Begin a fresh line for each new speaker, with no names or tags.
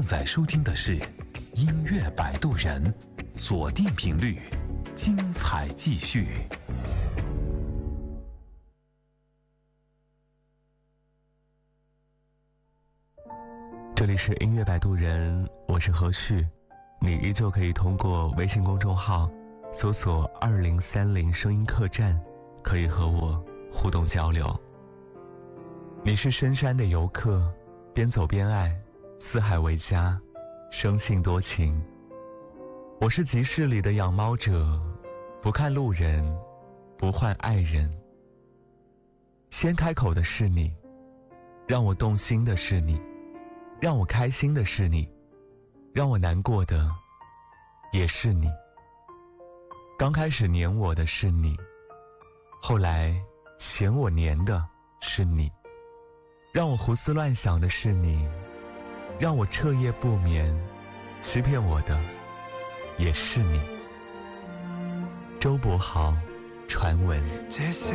正在收听的是音乐摆渡人，锁定频率，精彩继续。
这里是音乐摆渡人，我是何旭，你依旧可以通过微信公众号搜索2030声音客栈，可以和我互动交流。你是深山的游客，边走边爱，四海为家，生性多情。我是集市里的养猫者，不看路人，不换爱人。先开口的是你，让我动心的是你，让我开心的是你，让我难过的也是你。刚开始黏我的是你，后来嫌我黏的是你，让我胡思乱想的是你，让我彻夜不眠欺骗我的也是你。周柏豪传闻。
这些